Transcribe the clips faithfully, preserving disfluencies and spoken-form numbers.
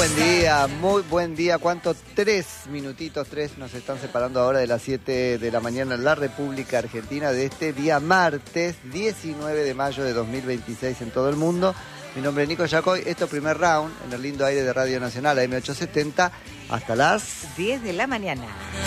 buen día, muy buen día. ¿Cuánto? Tres minutitos, tres nos están separando ahora de las siete de la mañana en la República Argentina de este día martes diecinueve de mayo de dos mil veintiséis en todo el mundo. Mi nombre es Nico Yacoy, esto es Primer Round en el lindo aire de Radio Nacional, A M ochocientos setenta, hasta las diez de la mañana.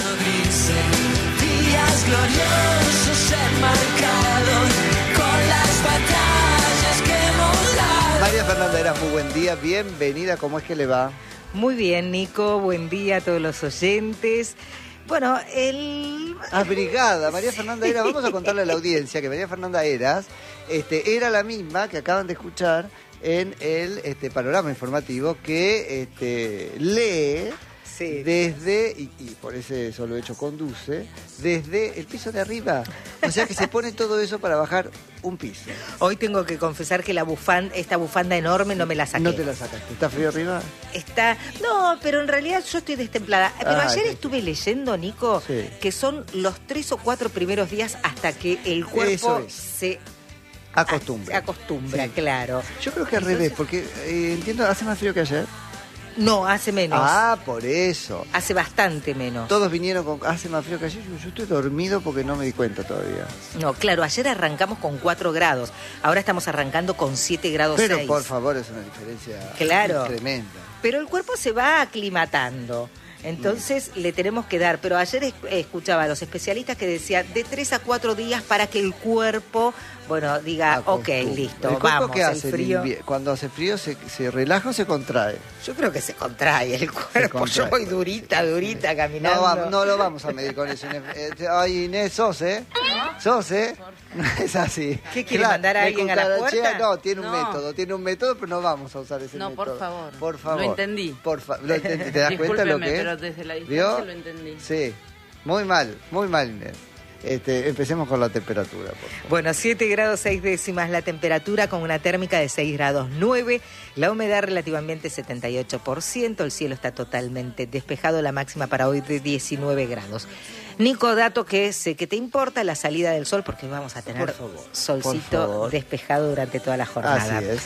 Días gloriosos enmarcados con las batallas que hemos dado. María Fernanda Eras, muy buen día, bienvenida, ¿cómo es que le va? Muy bien, Nico, buen día a todos los oyentes. Bueno, el... Abrigada, María Fernanda Eras, vamos a contarle a la audiencia que María Fernanda Eras este, era la misma que acaban de escuchar en el este, panorama informativo que este, lee sí. desde, y, y por ese solo hecho conduce, desde el piso de arriba. O sea que se pone todo eso para bajar un piso. Hoy tengo que confesar que la bufanda, esta bufanda enorme no me la saqué. No te la sacaste. ¿Está frío arriba? Está... No, pero en realidad yo estoy destemplada. Pero ah, ayer sí. estuve leyendo, Nico, sí. que son los tres o cuatro primeros días hasta que el cuerpo es. se... Acostumbra. Se acostumbra, sí. Claro. Yo creo que al Entonces... revés, porque eh, entiendo, ¿hace más frío que ayer? No, hace menos. Ah, por eso. Hace bastante menos. Todos vinieron con... Hace más frío que ayer. Yo, yo estoy dormido porque no me di cuenta todavía. No, claro, ayer arrancamos con cuatro grados. Ahora estamos arrancando con siete grados Pero, seis. por favor, es una diferencia claro. tremenda. Pero el cuerpo se va aclimatando. Entonces mm. le tenemos que dar. Pero ayer escuchaba a los especialistas que decían de tres a cuatro días para que el cuerpo... Bueno, diga, ok, listo, ¿El cuerpo vamos, qué hace? el frío... El Cuando hace frío, ¿se, ¿se relaja o se contrae? Yo creo que se contrae el cuerpo. Contrae. Yo voy durita, durita, sí. caminando. No, vamos, no lo vamos a medir con eso, Inés. Eh, ay, Inés, sos, ¿eh? ¿Sos, eh? No es así. ¿Qué quiere, claro, mandar a alguien a la puerta? No, tiene un no. método, tiene un método, pero no vamos a usar ese no, método. No, por favor. Por favor. Lo entendí. Por fa lo entendí. ¿Te das cuenta lo que es? pero desde la distancia ¿Vio? lo entendí. Sí, muy mal, muy mal, Inés. Este, empecemos con la temperatura, por favor. Bueno, siete grados seis décimas la temperatura con una térmica de seis grados nueve, la humedad relativamente setenta y ocho por ciento, el cielo está totalmente despejado, la máxima para hoy de diecinueve grados. Nico, dato que sé que te importa, la salida del sol, porque vamos a tener por favor, solcito por favor. despejado durante toda la jornada. Así es.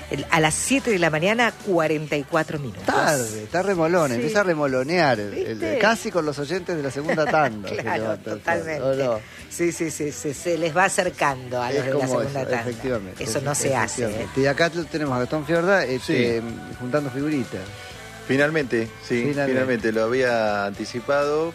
A las siete de la mañana, cuarenta y cuatro minutos. Tarde, está remolón, sí. Empieza a remolonear, el, el, casi con los oyentes de la segunda tanda. Claro, totalmente. ¿O no? Sí, sí, sí, sí, se les va acercando a los de la segunda eso, tanda. Efectivamente. Eso no se hace. ¿eh? Y acá tenemos a Gastón Fiorda este, sí. juntando figuritas. Finalmente, sí, finalmente. finalmente lo había anticipado.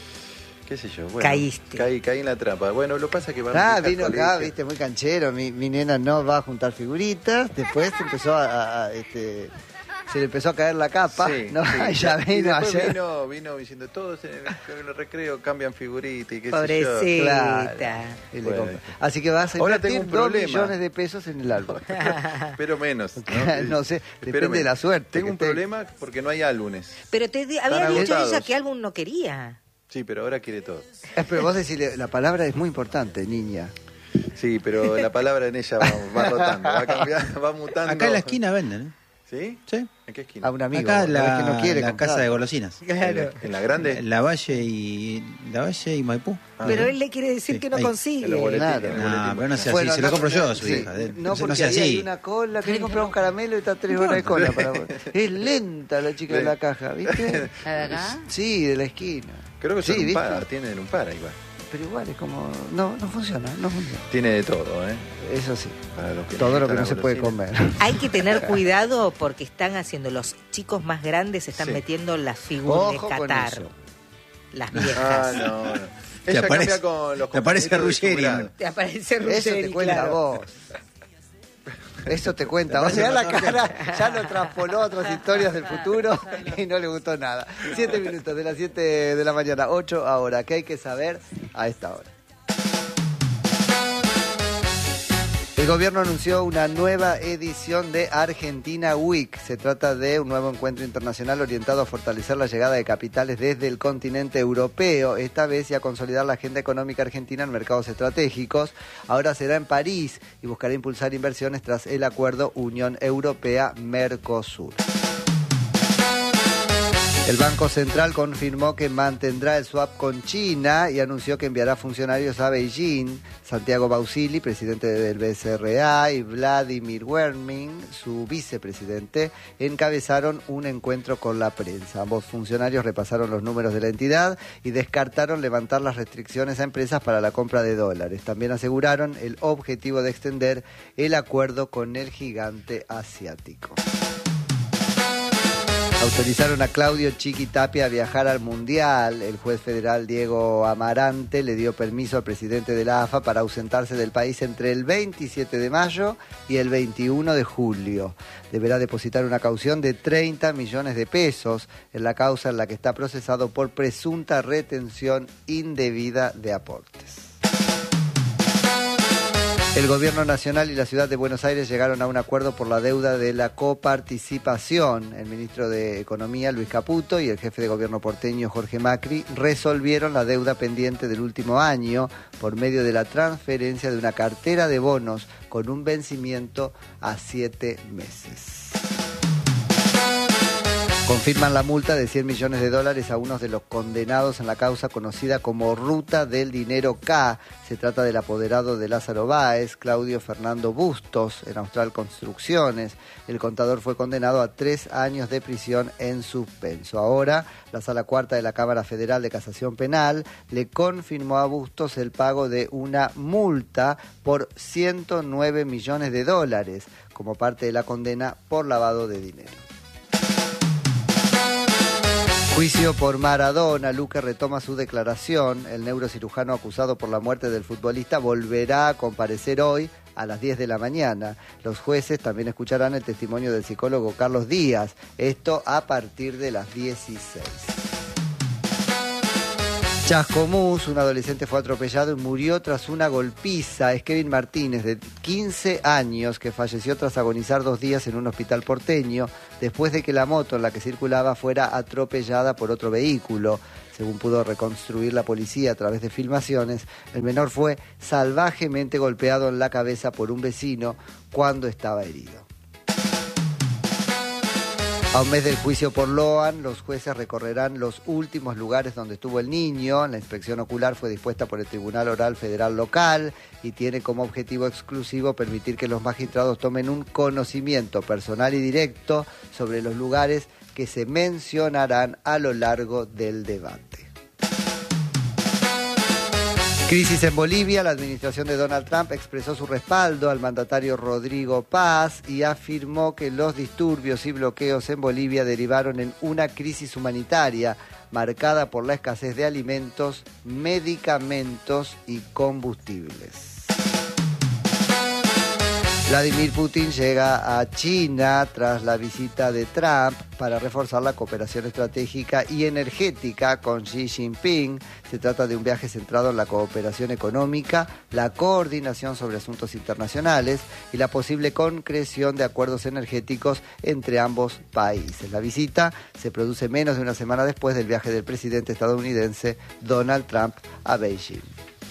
¿Qué sé yo? Bueno, Caíste. Caí, caí en la trampa. Bueno, lo pasa que va Ah, vino acá, viste, muy canchero. Mi, mi nena no va a juntar figuritas. Después empezó a, a este, se le empezó a caer la capa. Sí, ¿no? Sí. Ya vino ayer. Vino, vino diciendo, todos en el, en el recreo cambian figuritas y qué Pobrecita. sé yo. Claro. Y bueno, así que vas a ahora tengo un dos problema. millones de pesos en el álbum. Pero menos. No, no sé, depende Pero de la suerte. Tengo un te... problema porque no hay álbumes. Pero te había dicho ella que álbum no quería. Sí, pero ahora quiere todo. Pero vos decís, la palabra es muy importante, niña. Sí, pero la palabra en ella va, va rotando, va cambiando, va mutando. Acá en la esquina venden, ¿eh? ¿Sí? Sí. ¿En qué esquina? A un amigo. Acá la, que no quiere la casa de golosinas. Claro. ¿En la grande? La Valle y la Valle y Maipú. Ah, pero él le quiere decir sí, que no ahí. Consigue. Claro. No, pero no sea bueno, así, no, se lo compro yo a su sí, hija. No, porque no sea así. Hay una cola, querés comprar un caramelo y está tres horas de cola. Para... Es lenta la chica de la caja, ¿viste? ¿La de acá? Sí, de la esquina. Creo que sí, son un para, tienen un para igual. Pero igual es como... No, no funciona, no funciona. Tiene de todo, ¿eh? Eso sí. Para los que todo lo que no se puede comer. Hay que tener cuidado porque están haciendo, los chicos más grandes están sí. metiendo las figuras Ojo de Qatar. Las viejas. Ah, no, no. Te Ella aparece, cambia con los te aparece Ruggeri. Te aparece Ruggeri, Eso te cuenta claro. vos. Eso te cuenta. O sea, la cara ya lo traspoló a otras historias del futuro y no le gustó nada. Siete minutos de las siete de la mañana, ocho ahora. ¿Qué hay que saber a esta hora? El gobierno anunció una nueva edición de Argentina Week. Se trata de un nuevo encuentro internacional orientado a fortalecer la llegada de capitales desde el continente europeo, esta vez y a consolidar la agenda económica argentina en mercados estratégicos. Ahora será en París y buscará impulsar inversiones tras el acuerdo Unión Europea-Mercosur. El Banco Central confirmó que mantendrá el swap con China y anunció que enviará funcionarios a Beijing. Santiago Bausili, presidente del B C R A, y Vladimir Werming, su vicepresidente, encabezaron un encuentro con la prensa. Ambos funcionarios repasaron los números de la entidad y descartaron levantar las restricciones a empresas para la compra de dólares. También aseguraron el objetivo de extender el acuerdo con el gigante asiático. Autorizaron a Claudio Chiqui Tapia a viajar al Mundial. El juez federal Diego Amarante le dio permiso al presidente de la A F A para ausentarse del país entre el veintisiete de mayo y el veintiuno de julio. Deberá depositar una caución de treinta millones de pesos en la causa en la que está procesado por presunta retención indebida de aportes. El Gobierno Nacional y la Ciudad de Buenos Aires llegaron a un acuerdo por la deuda de la coparticipación. El ministro de Economía, Luis Caputo, y el jefe de gobierno porteño, Jorge Macri, resolvieron la deuda pendiente del último año por medio de la transferencia de una cartera de bonos con un vencimiento a siete meses. Confirman la multa de cien millones de dólares a uno de los condenados en la causa conocida como Ruta del Dinero K. Se trata del apoderado de Lázaro Báez, Claudio Fernando Bustos, en Austral Construcciones. El contador fue condenado a tres años de prisión en suspenso. Ahora, la Sala Cuarta de la Cámara Federal de Casación Penal le confirmó a Bustos el pago de una multa por ciento nueve millones de dólares como parte de la condena por lavado de dinero. Juicio por Maradona. Luque retoma su declaración. El neurocirujano acusado por la muerte del futbolista volverá a comparecer hoy a las diez de la mañana. Los jueces también escucharán el testimonio del psicólogo Carlos Díaz. Esto a partir de las dieciséis. Chascomús, un adolescente fue atropellado y murió tras una golpiza. Es Kevin Martínez, de quince años, que falleció tras agonizar dos días en un hospital porteño después de que la moto en la que circulaba fuera atropellada por otro vehículo. Según pudo reconstruir la policía a través de filmaciones, el menor fue salvajemente golpeado en la cabeza por un vecino cuando estaba herido. A un mes del juicio por Loan, los jueces recorrerán los últimos lugares donde estuvo el niño. La inspección ocular fue dispuesta por el Tribunal Oral Federal Local y tiene como objetivo exclusivo permitir que los magistrados tomen un conocimiento personal y directo sobre los lugares que se mencionarán a lo largo del debate. Crisis en Bolivia. La administración de Donald Trump expresó su respaldo al mandatario Rodrigo Paz y afirmó que los disturbios y bloqueos en Bolivia derivaron en una crisis humanitaria marcada por la escasez de alimentos, medicamentos y combustibles. Vladimir Putin llega a China tras la visita de Trump para reforzar la cooperación estratégica y energética con Xi Jinping. Se trata de un viaje centrado en la cooperación económica, la coordinación sobre asuntos internacionales y la posible concreción de acuerdos energéticos entre ambos países. La visita se produce menos de una semana después del viaje del presidente estadounidense Donald Trump a Beijing.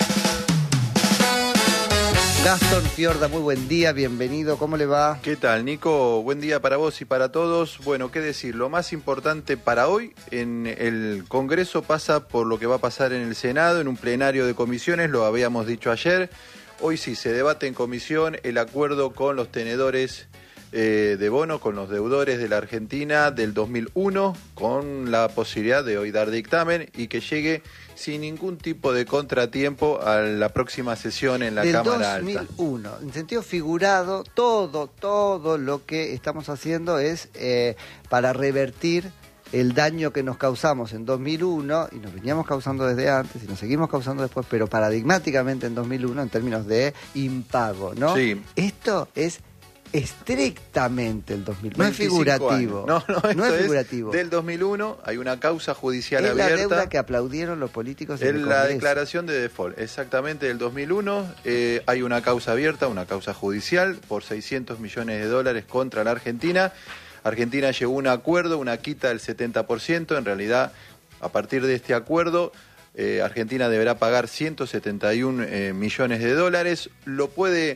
Gastón Fiorda, muy buen día, bienvenido, ¿cómo le va? ¿Qué tal, Nico? Buen día para vos y para todos. Bueno, qué decir, lo más importante para hoy en el Congreso pasa por lo que va a pasar en el Senado, en un plenario de comisiones, lo habíamos dicho ayer. Hoy sí se debate en comisión el acuerdo con los tenedores eh, de bono, con los deudores de la Argentina del dos mil uno, con la posibilidad de hoy dar dictamen y que llegue sin ningún tipo de contratiempo a la próxima sesión en la del Cámara dos mil uno. Alta. En sentido figurado, todo, todo lo que estamos haciendo es eh, para revertir el daño que nos causamos en dos mil uno, y nos veníamos causando desde antes, y nos seguimos causando después, pero paradigmáticamente en dos mil uno en términos de impago, ¿no? Sí. Esto es estrictamente el dos mil uno. No es figurativo. Años. No, no, no es es figurativo. Del dos mil uno hay una causa judicial es abierta. Es la deuda que aplaudieron los políticos en el el la Congreso. Declaración de default, exactamente del dos mil uno. Eh, hay una causa abierta, una causa judicial por seiscientos millones de dólares contra la Argentina. Argentina llegó a un acuerdo, una quita del setenta por ciento. En realidad, a partir de este acuerdo, eh, Argentina deberá pagar ciento setenta y uno eh, millones de dólares. Lo puede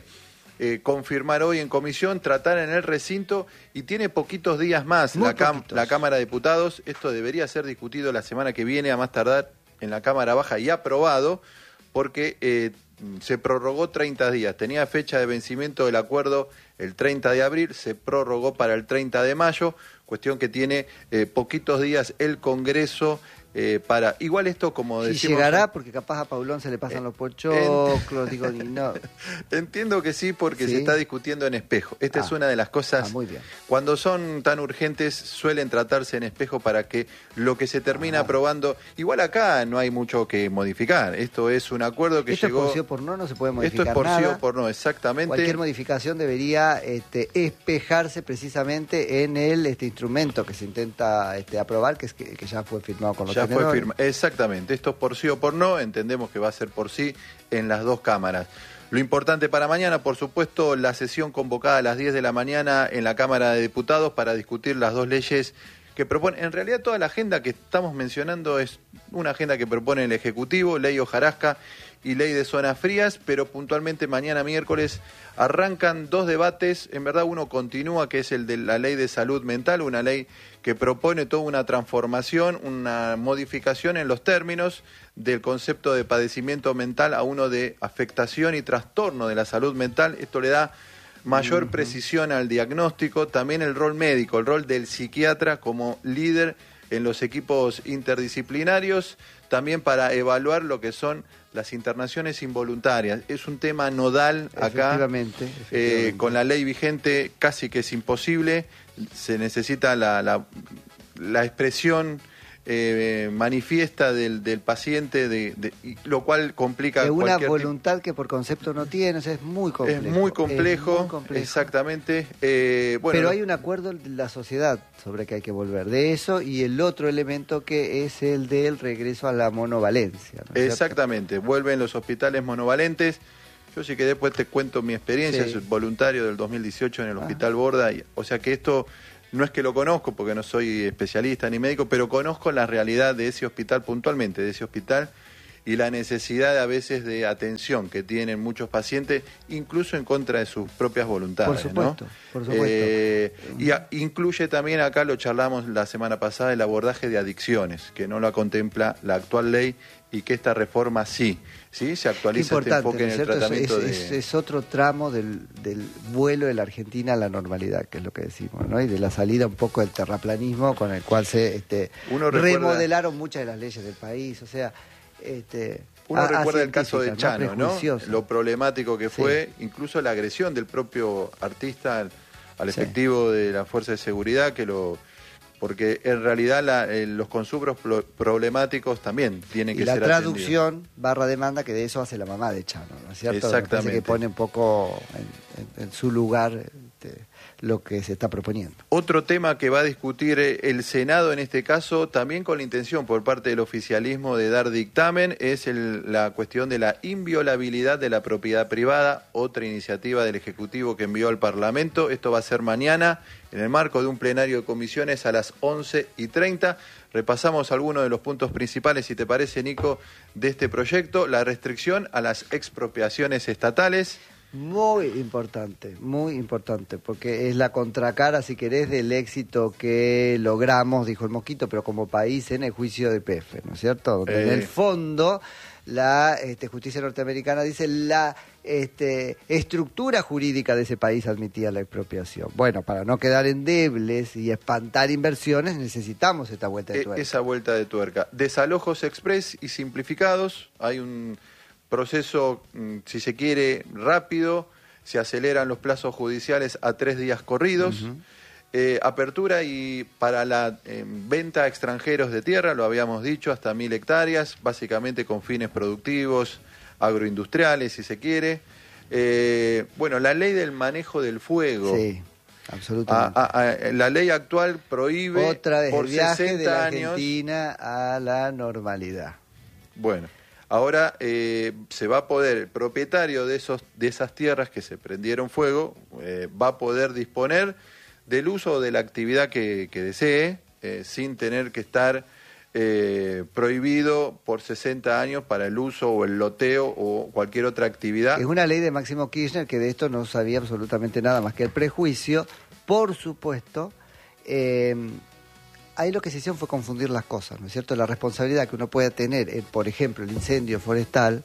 eh, confirmar hoy en comisión, tratar en el recinto y tiene poquitos días más Muy la, cam- poquitos. la Cámara de Diputados. Esto debería ser discutido la semana que viene, a más tardar en la Cámara Baja y aprobado, porque eh, se prorrogó treinta días. Tenía fecha de vencimiento del acuerdo el treinta de abril, se prorrogó para el treinta de mayo, cuestión que tiene eh, poquitos días el Congreso eh, para... Igual esto, como Y decimos... llegará porque capaz a Paulón se le pasan los pochoclos, digo, y no. Entiendo que sí, porque Sí. se está discutiendo en espejo. Esta Ah. es una de las cosas... Ah, muy bien. Cuando son tan urgentes, suelen tratarse en espejo para que lo que se termina Ah. aprobando... Igual acá no hay mucho que modificar. Esto es un acuerdo que Esto llegó... es por sí o por no, no se puede modificar Esto es por sí nada. o por no, exactamente. Cualquier modificación debería este, espejarse precisamente en el este instrumento que se intenta este, aprobar, que es que, que ya fue firmado con los Ya fue tenedores. firma. Exactamente. Esto es por sí o por no. Entendemos que va a ser por sí en las dos cámaras. Lo importante para mañana, por supuesto, la sesión convocada a las diez de la mañana en la Cámara de Diputados para discutir las dos leyes que propone. En realidad toda la agenda que estamos mencionando es una agenda que propone el Ejecutivo, ley hojarasca y ley de zonas frías, pero puntualmente mañana miércoles arrancan dos debates. En verdad uno continúa, que es el de la ley de salud mental, una ley que propone toda una transformación, una modificación en los términos del concepto de padecimiento mental a uno de afectación y trastorno de la salud mental. Esto le da mayor precisión al diagnóstico, también el rol médico, el rol del psiquiatra como líder en los equipos interdisciplinarios, también para evaluar lo que son las internaciones involuntarias. Es un tema nodal acá. Efectivamente, Eh, efectivamente. con la ley vigente casi que es imposible, se necesita la, la, la expresión eh, manifiesta del, del paciente, de, de, y lo cual complica de una cualquier tipo- voluntad que por concepto no tiene, o sea, es muy complejo. Es muy complejo, Es muy complejo. exactamente. Eh, bueno, Pero lo- hay un acuerdo de la sociedad sobre que hay que volver de eso, y el otro elemento que es el del regreso a la monovalencia. ¿no es cierto? Exactamente, vuelven los hospitales monovalentes. Yo sí que después te cuento mi experiencia, Sí. soy voluntario del dos mil dieciocho en el Ah. Hospital Borda, y- o sea que esto no es que lo conozco porque no soy especialista ni médico, pero conozco la realidad de ese hospital puntualmente, de ese hospital, y la necesidad a veces de atención que tienen muchos pacientes, incluso en contra de sus propias voluntades. Por supuesto, ¿no? por supuesto. Eh, y a- incluye también, acá lo charlamos la semana pasada, el abordaje de adicciones, que no la contempla la actual ley y que esta reforma sí, sí se Qué actualiza este importante, enfoque ¿no en es el cierto? Es, tratamiento es- de... es otro tramo del, del vuelo de la Argentina a la normalidad, que es lo que decimos, ¿no? Y de la salida un poco del terraplanismo con el cual se este, Uno recuerda- remodelaron muchas de las leyes del país, o sea... Este, Uno a- recuerda el caso de científicas, Chano, ¿no? Prejuiciosas. Lo problemático que Sí. fue, incluso la agresión del propio artista al, al Sí. efectivo de la Fuerza de Seguridad, que lo porque en realidad la- eh, los consumos pro- problemáticos también tienen Y que la ser atendidos. traducción barra demanda, que de eso hace la mamá de Chano, ¿no es cierto? Me parece Exactamente. que pone un poco en, en- en su lugar este, lo que se está proponiendo. Otro tema que va a discutir eh, el Senado en este caso, también con la intención por parte del oficialismo de dar dictamen, es el- la cuestión de la inviolabilidad de la propiedad privada, otra iniciativa del Ejecutivo que envió al Parlamento. Esto va a ser mañana en el marco de un plenario de comisiones a las once y treinta. Repasamos algunos de los puntos principales, si te parece, Nico, de este proyecto. La restricción a las expropiaciones estatales. Muy importante, muy importante, porque es la contracara, si querés, del éxito que logramos, dijo el Mosquito, pero como país en el juicio de P F, ¿no es cierto? Donde en Eh. el fondo la este, justicia norteamericana dice la este, estructura jurídica de ese país admitía la expropiación. Bueno, para no quedar endebles y espantar inversiones necesitamos esta vuelta de E- tuerca. Esa vuelta de tuerca. Desalojos express y simplificados. Hay un proceso, mm, si se quiere, rápido. Se aceleran los plazos judiciales a tres días corridos. Eh, apertura y para la eh, venta a extranjeros de tierra, lo habíamos dicho, hasta mil hectáreas, básicamente con fines productivos, agroindustriales, si se quiere. Eh, bueno, la ley del manejo del fuego. Sí, A- absolutamente. a- a- la ley actual prohíbe Otra vez por el viaje de sesenta la años. Argentina a la normalidad. Bueno, ahora eh, se va a poder, el propietario de, esos, de esas tierras que se prendieron fuego, eh, va a poder disponer del uso de la actividad que, que desee, eh, sin tener que estar eh, prohibido por sesenta años para el uso o el loteo o cualquier otra actividad. Es una ley de Máximo Kirchner que de esto no sabía absolutamente nada más que el prejuicio. Por supuesto, eh, ahí lo que se hicieron fue confundir las cosas, ¿no es cierto? La responsabilidad que uno puede tener, en, por ejemplo, el incendio forestal,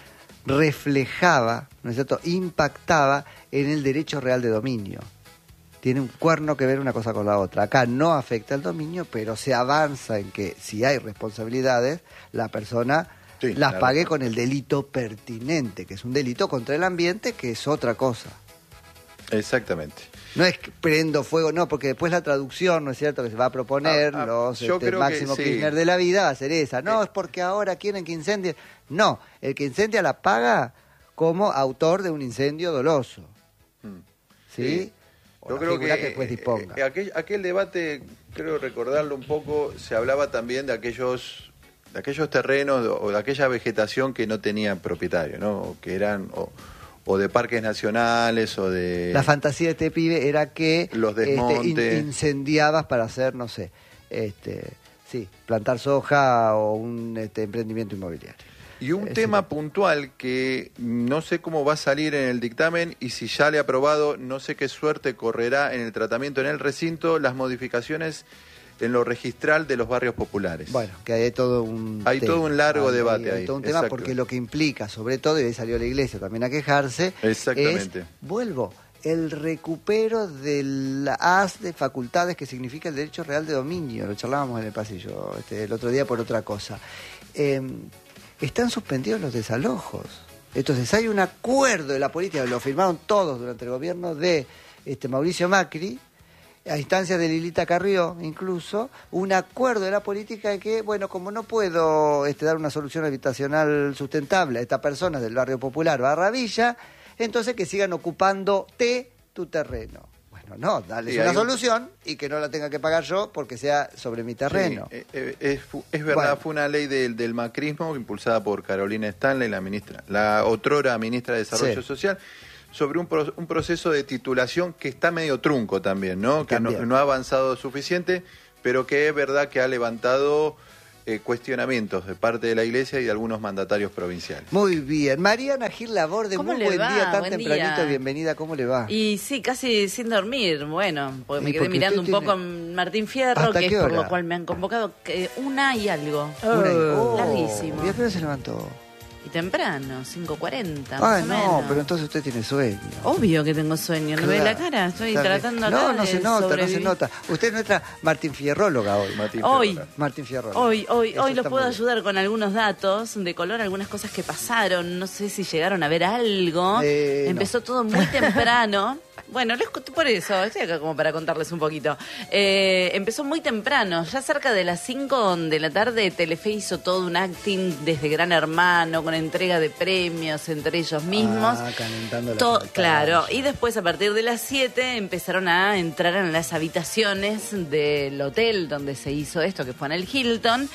reflejaba, ¿no es cierto?, impactaba en el derecho real de dominio. Tiene un cuerno que ver una cosa con la otra. Acá no afecta el dominio, pero se avanza en que si hay responsabilidades, la persona sí, las claro. pague con el delito pertinente, que es un delito contra el ambiente, que es otra cosa. Exactamente. No es que prendo fuego, no, porque después la traducción, ¿no es cierto?, que se va a proponer, ah, ah, los este, Máximo que, Kirchner sí. de la vida va a ser esa. No, eh. es porque ahora quieren que incendie. No, el que incendia la paga como autor de un incendio doloso. Hmm. ¿Sí? sí. Yo creo que, que después disponga. Eh, aquel, aquel debate, creo recordarlo un poco, se hablaba también de aquellos de aquellos terrenos o de aquella vegetación que no tenían propietario, ¿no? O que eran... O, o de parques nacionales o de... La fantasía de este pibe era que los desmontes. Este, in, incendiabas para hacer, no sé, este, sí, plantar soja o un este, emprendimiento inmobiliario. Y un eh, tema sí. puntual que no sé cómo va a salir en el dictamen y si ya le ha aprobado, no sé qué suerte correrá en el tratamiento en el recinto, las modificaciones en lo registral de los barrios populares. Bueno, que hay todo un hay tema, todo un largo hay, debate hay ahí. todo un tema porque lo que implica, sobre todo, y ahí salió la iglesia también a quejarse, exactamente. es, vuelvo, el recupero del haz de facultades que significa el derecho real de dominio. Lo charlábamos en el pasillo este, el otro día por otra cosa. Eh, están suspendidos los desalojos. Entonces hay un acuerdo de la política, lo firmaron todos durante el gobierno de este, Mauricio Macri, a instancias de Lilita Carrió, incluso, un acuerdo de la política de que, bueno, como no puedo este, dar una solución habitacional sustentable a estas personas del barrio popular Barra Villa, entonces que sigan ocupándote tu terreno. Bueno, no, dale sí, una un... solución y que no la tenga que pagar yo porque sea sobre mi terreno. Sí, eh, es, es verdad, bueno. Fue una ley del, del macrismo impulsada por Carolina Stanley, la ministra, la otrora ministra de Desarrollo sí. Social, sobre un, pro, un proceso de titulación que está medio trunco también, ¿no? Que no, no ha avanzado suficiente, pero que es verdad que ha levantado eh, cuestionamientos de parte de la Iglesia y de algunos mandatarios provinciales. Muy bien. Mariana Gil Laborde, muy buen va? día, tan buen tempranito, día. Bienvenida, ¿cómo le va? Y sí, casi sin dormir, bueno, porque me quedé porque mirando un tiene... poco a Martín Fierro, que es por hora? lo cual me han convocado, que una y algo. Una y... oh. Larguísimo. ¿Y a qué hora se levantó? Y temprano, cinco cuarenta. Ah, no, menos. Pero entonces usted tiene sueño. Obvio que tengo sueño, ¿no claro. ve la cara? Estoy Sabe. tratando No, acá no de se nota, sobrevivir. no se nota. Usted es nuestra Martín Fierróloga hoy. Martín hoy, Fierróloga. Martín Fierróloga. Hoy, hoy, Eso hoy lo puedo bien. ayudar con algunos datos de color, algunas cosas que pasaron. No sé si llegaron a ver algo. Eh, Empezó no. todo muy temprano. Bueno, les, por eso, estoy acá como para contarles un poquito. Eh, empezó muy temprano, ya cerca de las cinco de la tarde, Telefe hizo todo un acting desde Gran Hermano, con entrega de premios entre ellos mismos. Ah, calentando To- la Claro, y después a partir de las siete empezaron a entrar en las habitaciones del hotel donde se hizo esto, que fue en el Hilton,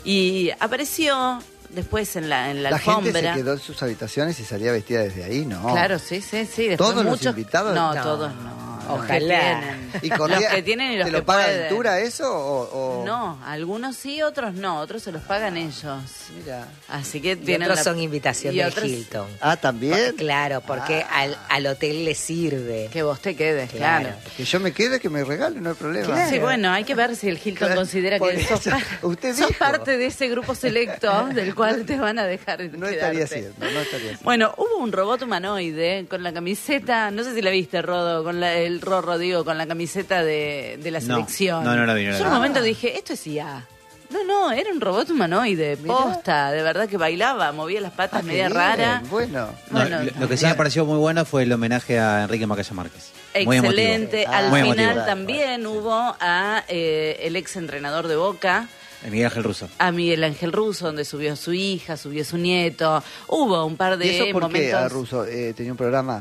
y apareció... Después en la, en la, la alfombra. gente se quedó en sus habitaciones y salía vestida desde ahí, ¿no? Claro, sí, sí, sí. Después ¿Todos muchos... los invitados? No, no, todos no. Ojalá. ¿Y corría, los que tienen y los ¿te que lo paga pueden. Ventura eso o, o...? No, algunos sí, otros no. Otros se los pagan ellos. Mira. Así que Y tienen otros la... son invitación y del otros... Hilton. Ah, ¿también? Claro, porque Ah. al, al hotel le sirve. Que vos te quedes, claro. Claro. Que yo me quede, que me regale, no hay problema. Claro. Sí, bueno, hay que ver si el Hilton Claro, considera por que sos, eso. pa- Usted sos dijo. parte de ese grupo selecto del cual te van a dejar No quedarte. estaría haciendo, no estaría haciendo. Bueno, hubo un robot humanoide con la camiseta, no sé si la viste, Rodo, con la, el Rorro, digo, con la camiseta de, de la No, selección. no, no la vi, no la Yo en vi. un momento dije, esto es I A. No, no, era un robot humanoide, posta, de verdad que bailaba, movía las patas Ah, qué media bien, rara. Bueno. No, Bueno, lo, lo que sí me pareció muy bueno fue el homenaje a Enrique Macaya Márquez. Muy emotivo. Excelente. Ah, Al muy final emotivo. también hubo a eh, el ex entrenador de Boca, El Miguel Ángel Russo. a Miguel Ángel Russo, donde subió a su hija, subió a su nieto. Hubo un par de ¿Y eso por qué, momentos. a Russo? Eh, ¿Tenía un programa?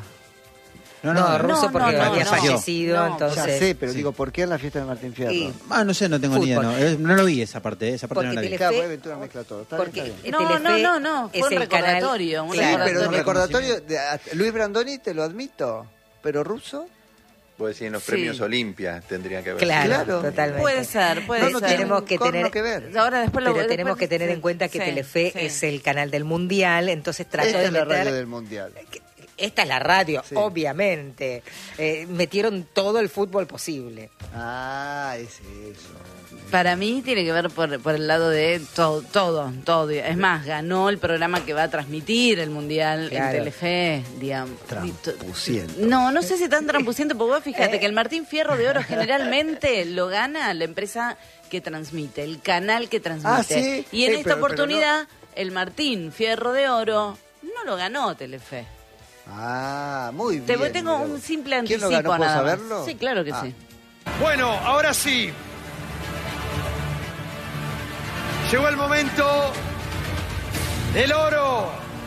No, no, Russo no, porque no, había no. fallecido, No, entonces... Ya sé, pero sí. digo, ¿por qué en la fiesta de Martín Fierro? Sí. Ah, no sé, no tengo ni idea. Fútbol. No, Eh, no lo vi esa parte, eh, esa parte Porque no la vi. Telefe- Claro, pues Ventura mezcla todo. Está Porque bien, está bien. No, Telefe no, no, no, fue es un el canal- recordatorio, un Sí, Claro. pero un recordatorio. recordatorio de a- Luis Brandoni, te lo admito. Pero Russo, puedo decir, en los Sí. premios Olimpia tendría que ver. Claro, Claro. totalmente. Puede ser, puede No, no ser. tiene tenemos un que corno tener que ver. Ahora después lo Pero después- tenemos que tener en cuenta que sí, Telefe sí. es el canal del mundial, entonces trato Esta de es la meter. radio del mundial. Esta es la radio, Sí. obviamente. Eh, metieron todo el fútbol posible. Ah, es eso. Para mí tiene que ver por, por el lado de todo, todo, todo. Es más, ganó el programa que va a transmitir el Mundial Claro. en Telefe, digamos. Trampuciento. No, no sé si tan trampuciente, porque vos fíjate que el Martín Fierro de Oro generalmente lo gana la empresa que transmite, el canal que transmite. Ah, ¿sí? Y en Sí, esta pero- pero oportunidad, el Martín Fierro de Oro no lo ganó Telefe. Ah, muy Te bien. tengo mirá un vos. simple ¿Quién anticipo lo ganó? ¿Puedo nada más. saberlo? Sí, claro que Ah. sí. Bueno, ahora sí. Llegó el momento del oro.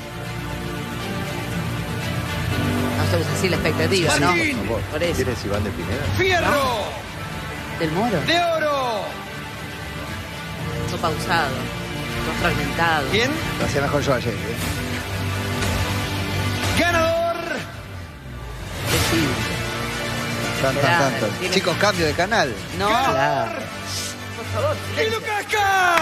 No sabes así la expectativa, ¿no? Martín. Por favor. Por eso. ¿Quién es Iván de Pineda? Fierro Del Moro. de oro. Todo pausado, todo fragmentado. ¿Quién? Lo hacía mejor yo ayer. ¿eh? Ganador. Decidido. Tan, tan, Mirá, tan, tan. tiene- Chicos, cambio de canal. No, Claro. Guido Casca.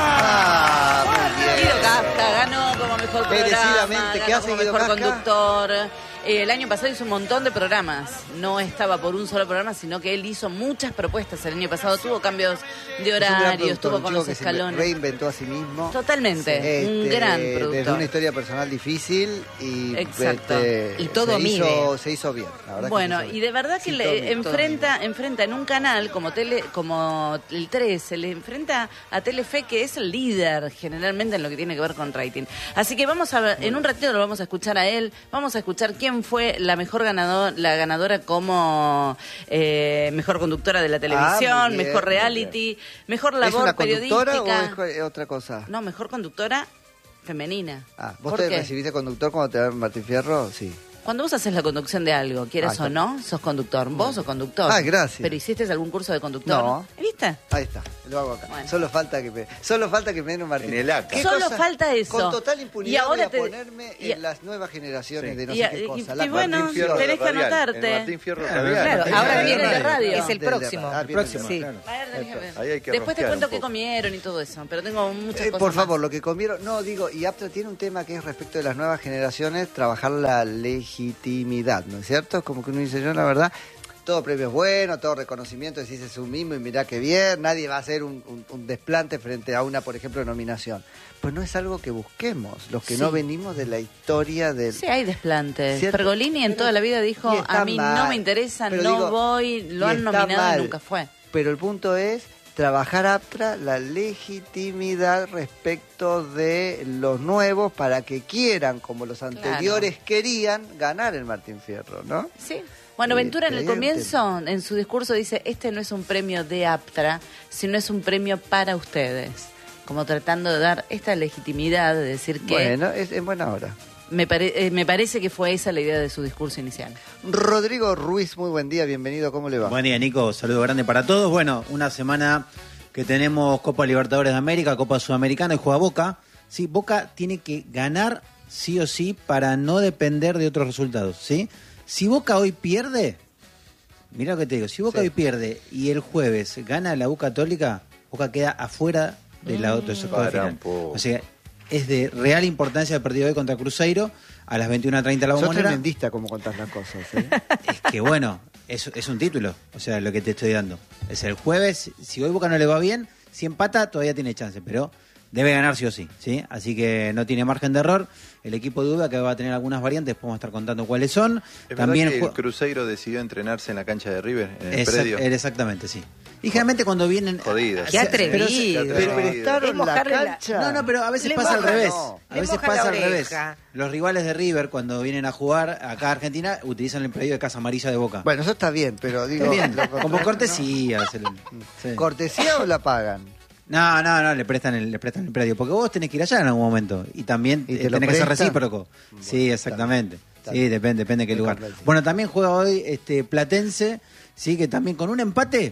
Ah, muy bien. Guido Casca ganó como mejor programa, Merecidamente. ¿Qué ganó hace como Guido mejor Casca? conductor. Eh, el año pasado hizo un montón de programas. No estaba por un solo programa, sino que él hizo muchas propuestas. El año pasado tuvo cambios de Es un gran horarios, productor, estuvo un con chico los que se escalones. reinventó a sí mismo. Totalmente, un Este, gran Desde productor. una historia personal difícil y, Exacto. este, Y todo se mide. hizo, se hizo bien. la verdad que Bueno, se hizo y bien. de verdad que Sí, le todo bien, todo enfrenta, enfrenta en un canal como tele, como el tres, se le enfrenta a Telefe, que es el líder generalmente en lo que tiene que ver con rating. Así que vamos a ver, en un ratito lo vamos a escuchar a él, vamos a escuchar quién fue la mejor ganador, la ganadora como eh, mejor conductora de la televisión, Ah, muy bien, mejor muy reality, mejor ¿Es labor una conductora periodística. o es co- otra cosa? No, mejor conductora femenina. Ah, ¿vos ¿Por te qué? recibiste conductor cuando te dan Martín Fierro? Sí. Cuando vos haces la conducción de algo, quieras Ah, está. o no, sos conductor. Vos sos conductor. Ah, gracias. ¿Pero hiciste algún curso de conductor? No. ¿Viste? Ahí está, lo hago acá. Bueno. Solo falta que me, solo falta que me den un Martín. En el acta. ¿Qué Solo falta eso. Con total impunidad Y ahora voy a te- ponerme y- en las nuevas generaciones Sí. de no Y- sé qué y- cosa. y La bueno, Martín Fierro. tenés que Radial, anotarte. el Martín Fierro Claro, Radial. claro, El ahora de viene el de radio. radio. Es el Del de próximo. radio. Ah, El viene el de próximo, radio. claro. Ahora tenés que ver. Ahí hay que Después te rosquear cuento un qué poco. comieron y todo eso, pero tengo muchas Eh, cosas por favor, más. lo que comieron, no digo, y Aptra tiene un tema que es respecto de las nuevas generaciones, trabajar la legitimidad, ¿no es cierto? Como que uno dice, yo la verdad, todo premio es bueno, todo reconocimiento, decís es un mismo y mirá qué bien, nadie va a hacer un, un- un desplante frente a una, por ejemplo, nominación. Pues no es algo que busquemos, los que Sí. no venimos de la historia del... Sí, hay desplantes. ¿Cierto? Pergolini en Pero- toda la vida dijo, y está a mí no mal. me interesa, Pero no digo, voy, lo y han está nominado mal. y nunca fue. Pero el punto es trabajar Aptra la legitimidad respecto de los nuevos para que quieran, como los anteriores querían, ganar el Martín Fierro, ¿no? Sí. Bueno, Sí, Ventura en el evidente. comienzo, en su discurso, dice, este no es un premio de Aptra, sino es un premio para ustedes. Como tratando de dar esta legitimidad de decir que Bueno, es en buena hora. me, pare- eh, me parece que fue esa la idea de su discurso inicial. Rodrigo Ruiz, muy buen día, bienvenido, ¿cómo le va? Buen día, Nico. Saludo grande para todos. Bueno, una semana que tenemos Copa Libertadores de América, Copa Sudamericana y juega Boca. Sí, Boca tiene que ganar sí o sí para no depender de otros resultados, ¿sí? Si Boca hoy pierde, mira lo que te digo, si Boca Sí. hoy pierde y el jueves gana la U Católica, Boca queda afuera de la otra Para final. un poco. O sea, es de real importancia el partido de hoy contra Cruzeiro a las veintiuna treinta la Sos Bombonera. tremendista como contás las cosas, ¿eh? Es que bueno, es, es un título, o sea, lo que te estoy dando. Es el jueves, si hoy Boca no le va bien, si empata todavía tiene chance, pero debe ganar sí o sí, ¿sí? Así que no tiene margen de error. El equipo de Uva que va a tener algunas variantes, podemos estar contando cuáles son. ¿Es También verdad que el jue- Cruzeiro decidió entrenarse en la cancha de River, en el Exact- predio? Exactamente, sí. Y generalmente cuando vienen... Jodidas. Qué se- pero se- atrevido. pero- Pero prestaron Es la mojarle la- cancha. No, no, pero a veces Le pasa al moja, revés. no. A Le veces moja pasa la al revés. oreja. Los rivales de River, cuando vienen a jugar acá a Argentina, utilizan el predio de Casa Amarilla de Boca. Bueno, eso está bien, pero digo... Está bien, lo como contrario, cortesía. se le- sí. ¿no? ¿Cortesía o la pagan? No, no, no, le prestan el, le prestan el predio, porque vos tenés que ir allá en algún momento y también ¿Y eh, te lo tenés que ser prestan? recíproco. Sí, exactamente. está Sí, bien. depende, depende de qué Me lugar. encanta, sí. Bueno, también juega hoy este Platense, sí, que también con un empate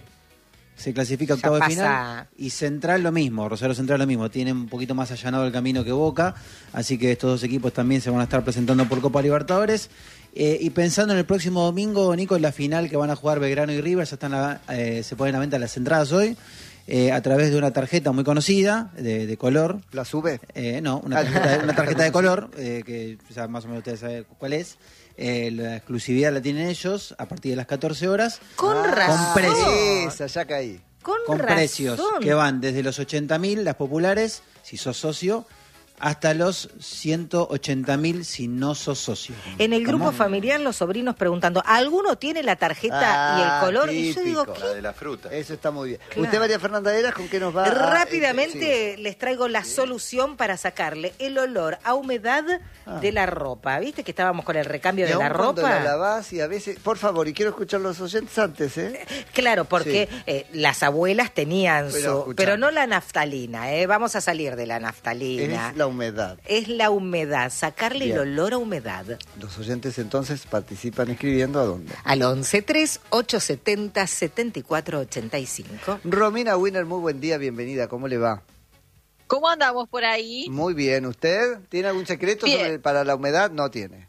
se clasifica a Ya octavo de pasa. final. Y Central lo mismo, Rosario Central lo mismo, tienen un poquito más allanado el camino que Boca, así que estos dos equipos también se van a estar presentando por Copa Libertadores. Eh, y pensando en el próximo domingo, Nico, en la final que van a jugar Belgrano y River, ya están a, eh, se ponen a venta las entradas hoy. Eh, a través de una tarjeta muy conocida, de, de color. ¿La sube? Eh, no, una tarjeta, una tarjeta de color, eh, que ya más o menos ustedes saben cuál es. Eh, la exclusividad la tienen ellos a partir de las catorce horas. Con Ah, razón. Con precios. Esa, ya caí. Con, Con razón. precios que van desde los ochenta mil, las populares, si sos socio, hasta los ciento ochenta mil si no sos socio. En el grupo ¿Cómo? familiar, los sobrinos preguntando, ¿alguno tiene la tarjeta Ah, y el color? Y yo digo, típico. ¿qué? La de la fruta. Eso está muy bien. Claro. Usted, María Fernanda Eras, ¿con qué nos va a...? Rápidamente Sí. les traigo la solución para sacarle el olor a humedad Ah. de la ropa. ¿Viste que estábamos con el recambio Y de la aún cuando ropa? la lavás y a veces... Por favor, y quiero escuchar los oyentes antes, ¿eh? Claro, porque Sí. eh, las abuelas tenían Pero, su... escuchá. Pero no la naftalina, ¿eh? Vamos a salir de la naftalina. Es la humedad. Es la humedad, sacarle Bien. el olor a humedad. Los oyentes entonces participan escribiendo ¿a dónde? Al once tres ocho siete cero siete cuatro ocho cinco. Romina Winner, muy buen día, bienvenida, ¿cómo le va? ¿Cómo andamos por ahí? Muy bien, ¿usted tiene algún secreto Bien. sobre, para la humedad? No tiene.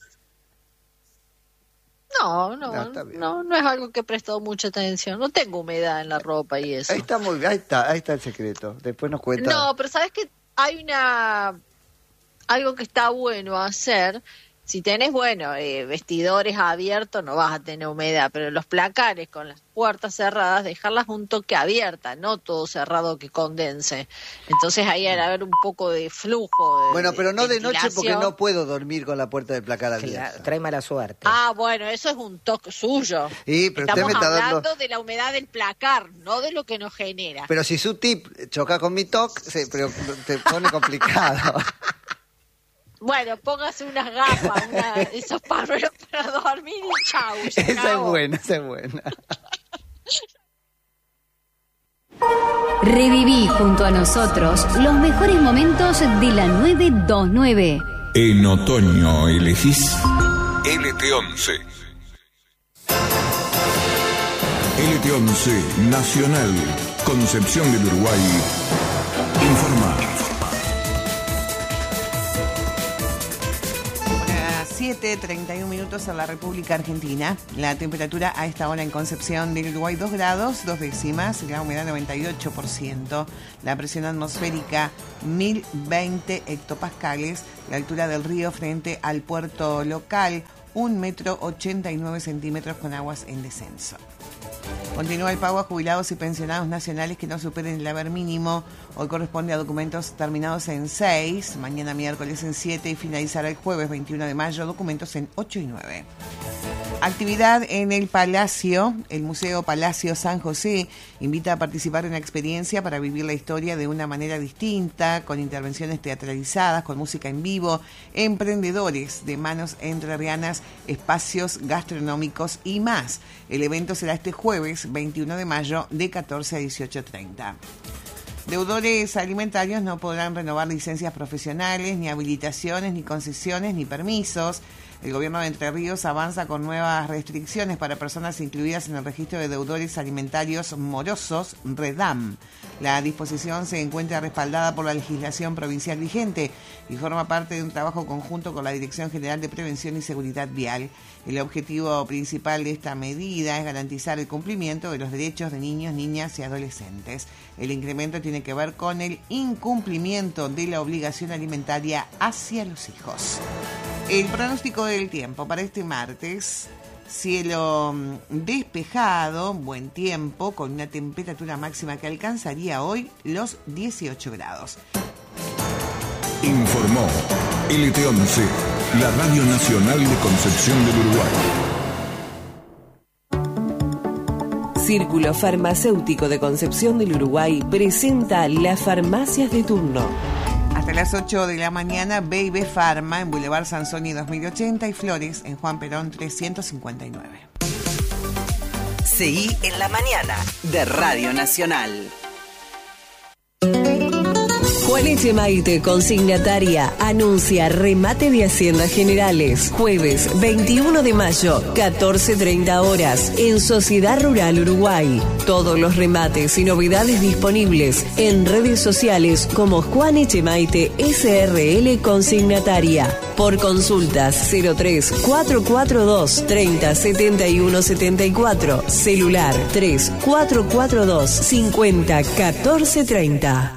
No, no, Ah, está bien. no, no es algo que he prestado mucha atención. No tengo humedad en la ropa y eso. Ahí está muy bien, ahí está, ahí está el secreto. Después nos cuenta. No, pero sabes que hay una algo que está bueno hacer. Si tenés, bueno, eh, vestidores abiertos, no vas a tener humedad, pero los placares con las puertas cerradas, dejarlas un toque abierta, no todo cerrado que condense. Entonces ahí al haber un poco de flujo. De, Bueno, pero no de noche porque ventilación. no puedo dormir con la puerta del placar abierta. Claro, trae mala suerte. Ah, bueno, eso es un toque suyo. Sí, pero usted Estamos me está hablando dando... de la humedad del placar, no de lo que nos genera. Pero si su tip choca con mi toc, se pero te pone complicado. Bueno, póngase unas gafas, una, esos pañuelos para dormir y chau. se Esa es acabó. buena, esa es buena. Reviví junto a nosotros los mejores momentos de la nueve veintinueve. En otoño elegís L T once. L T once Nacional, Concepción del Uruguay. Informa. siete treinta y uno minutos en la República Argentina. La temperatura a esta hora en Concepción del Uruguay dos grados, dos décimas, la humedad noventa y ocho por ciento, la presión atmosférica mil veinte hectopascales, la altura del río frente al puerto local un metro ochenta y nueve centímetros con aguas en descenso. Continúa el pago a jubilados y pensionados nacionales que no superen el haber mínimo. Hoy corresponde a documentos terminados en seis, mañana miércoles en siete y finalizará el jueves veintiuno de mayo, documentos en ocho y nueve. Actividad en el Palacio. El Museo Palacio San José invita a participar en la experiencia para vivir la historia de una manera distinta, con intervenciones teatralizadas, con música en vivo, emprendedores de manos entrerrianas, espacios gastronómicos y más. El evento será este jueves veintiuno de mayo de catorce a dieciocho treinta. Deudores alimentarios no podrán renovar licencias profesionales, ni habilitaciones, ni concesiones, ni permisos. El gobierno de Entre Ríos avanza con nuevas restricciones para personas incluidas en el registro de deudores alimentarios morosos, REDAM. La disposición se encuentra respaldada por la legislación provincial vigente y forma parte de un trabajo conjunto con la Dirección General de Prevención y Seguridad Vial. El objetivo principal de esta medida es garantizar el cumplimiento de los derechos de niños, niñas y adolescentes. El incremento tiene que ver con el incumplimiento de la obligación alimentaria hacia los hijos. El pronóstico del tiempo para este martes: cielo despejado, buen tiempo, con una temperatura máxima que alcanzaría hoy los dieciocho grados. Informó L T once, la Radio Nacional de Concepción del Uruguay. Círculo Farmacéutico de Concepción del Uruguay presenta las farmacias de turno. Hasta las ocho de la mañana, Baby Pharma en Boulevard Sansoni dos mil ochenta y Flores en Juan Perón trescientos cincuenta y nueve. Seguí en la mañana de Radio Nacional. Juan Echemaite, consignataria, anuncia remate de Haciendas Generales. Jueves veintiuno de mayo, catorce treinta horas, en Sociedad Rural Uruguay. Todos los remates y novedades disponibles en redes sociales como Juan Echemaite S R L Consignataria. Por consultas cero tres cuatro cuatro dos treinta setenta y uno setenta y cuatro. Celular tres cuatro cuatro dos cincuenta catorce treinta.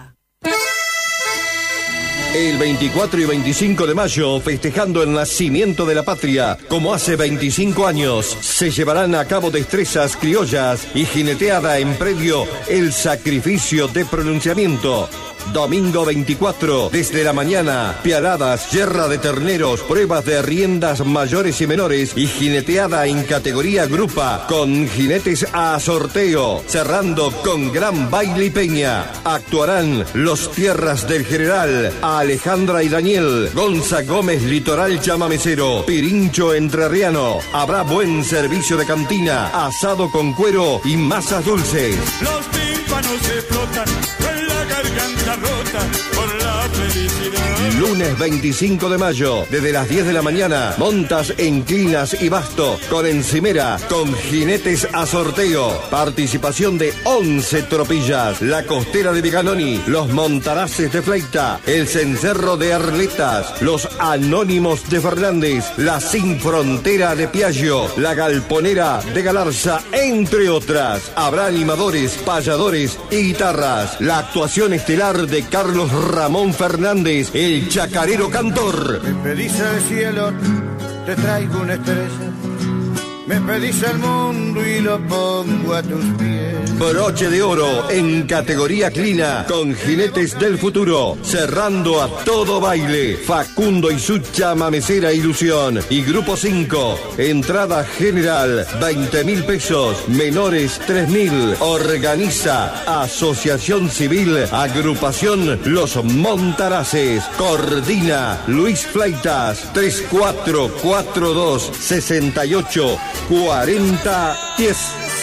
El veinticuatro y veinticinco de mayo, festejando el nacimiento de la patria, como hace veinticinco años, se llevarán a cabo destrezas criollas y jineteada en predio El Sacrificio de Pronunciamiento. Domingo veinticuatro, desde la mañana, pialadas, yerra de terneros, pruebas de riendas mayores y menores y jineteada en categoría grupa con jinetes a sorteo, cerrando con gran baile y peña. Actuarán los Tierras del General, Alejandra y Daniel, Gonza Gómez Litoral Chamamecero, Pirincho Entrerriano. Habrá buen servicio de cantina, asado con cuero y masas dulces. Los tímpanos se flotan con la garganta rota por la felicidad. Lunes veinticinco de mayo, desde las diez de la mañana, montas en Clinas y Basto, con encimera, con jinetes a sorteo. Participación de once tropillas, la Costera de Viganoni, los Montaraces de Fleita, el Cencerro de Arletas, los Anónimos de Fernández, la Sin Frontera de Piaggio, la Galponera de Galarza, entre otras. Habrá animadores, payadores y guitarras. La actuación estelar de Carlos Ramón Fernández, el chacarero cantor. Me pedís el cielo, te traigo una estrella. Me pedís el mundo y lo pongo a tus pies. Broche de oro en categoría clina con jinetes del futuro, cerrando a todo baile. Facundo y su chamamecera ilusión. Y grupo cinco, entrada general veinte mil pesos, menores tres mil. Organiza Asociación Civil Agrupación Los Montaraces. Coordina Luis Fleitas. Tres cuatro cuatro dos sesenta y ocho cuarenta diez.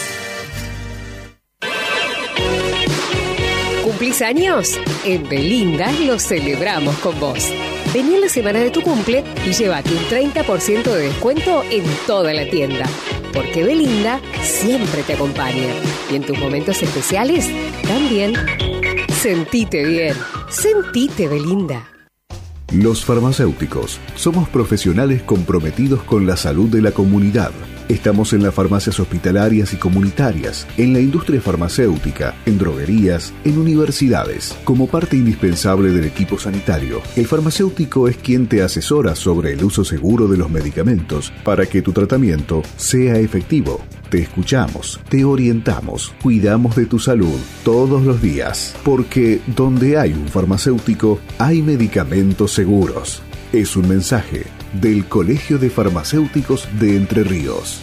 ¿Cumplís años? En Belinda lo celebramos con vos. Vení en la semana de tu cumple y llévate un treinta por ciento de descuento en toda la tienda. Porque Belinda siempre te acompaña. Y en tus momentos especiales, también. Sentite bien. Sentite Belinda. Los farmacéuticos somos profesionales comprometidos con la salud de la comunidad. Estamos en las farmacias hospitalarias y comunitarias, en la industria farmacéutica, en droguerías, en universidades. Como parte indispensable del equipo sanitario, el farmacéutico es quien te asesora sobre el uso seguro de los medicamentos para que tu tratamiento sea efectivo. Te escuchamos, te orientamos, cuidamos de tu salud todos los días, porque donde hay un farmacéutico, hay medicamentos seguros. Es un mensaje del Colegio de Farmacéuticos de Entre Ríos.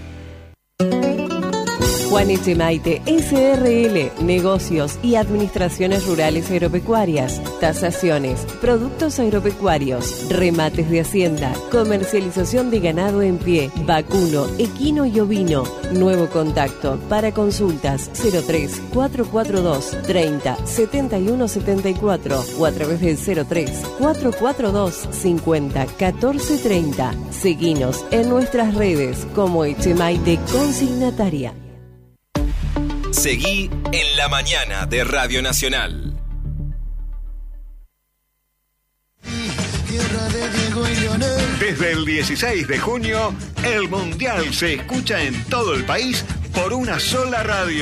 Juan Echemaite S R L, negocios y administraciones rurales agropecuarias, tasaciones, productos agropecuarios, remates de hacienda, comercialización de ganado en pie, vacuno, equino y ovino. Nuevo contacto para consultas cero tres cuatro cuatro dos treinta setenta y uno setenta y cuatro o a través del cero tres cuatro cuatro dos cincuenta catorce treinta. Seguinos en nuestras redes como Echemaite Consignataria. Seguí en la mañana de Radio Nacional. Desde el dieciséis de junio, el Mundial se escucha en todo el país por una sola radio.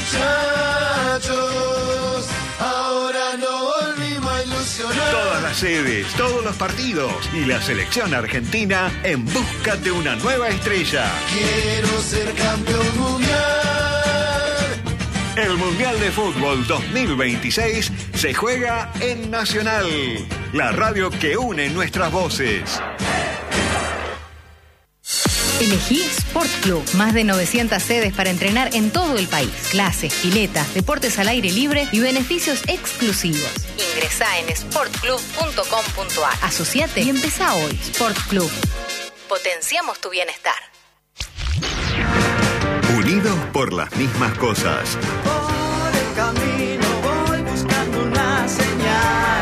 Muchachos, ahora no volvimos a ilusionar. Todas las sedes, todos los partidos y la selección argentina en busca de una nueva estrella. Quiero ser campeón mundial. El Mundial de Fútbol dos mil veintiséis se juega en Nacional, la radio que une nuestras voces. Elegí Sport Club. Más de novecientas sedes para entrenar en todo el país. Clases, piletas, deportes al aire libre y beneficios exclusivos. Ingresá en sport club punto com punto a r. Asociate y empezá hoy. Sport Club. Potenciamos tu bienestar. Unidos por las mismas cosas. Por el camino voy buscando una señal.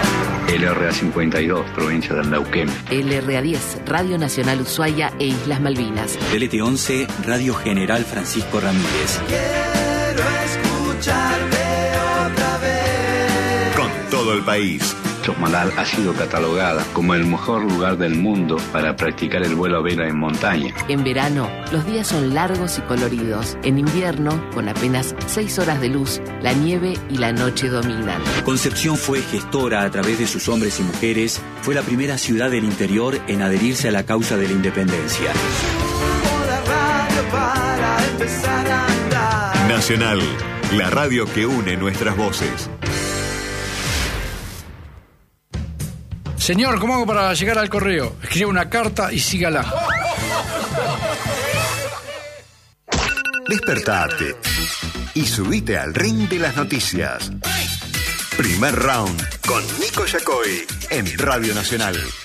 R A cincuenta y dos, provincia del Neuquén. L R A diez, Radio Nacional Ushuaia e Islas Malvinas. T L T once, Radio General Francisco Ramírez. Quiero escucharme otra vez. Con todo el país. Chosmalal ha sido catalogada como el mejor lugar del mundo para practicar el vuelo a vela en montaña. En verano, los días son largos y coloridos. En invierno, con apenas seis horas de luz, la nieve y la noche dominan. Concepción fue gestora a través de sus hombres y mujeres. Fue la primera ciudad del interior en adherirse a la causa de la independencia. Nacional, la radio que une nuestras voces. Señor, ¿cómo hago para llegar al correo? Escriba una carta y sígala. Despertate y subite al ring de las noticias. Primer round con Nico Yacoy en Radio Nacional.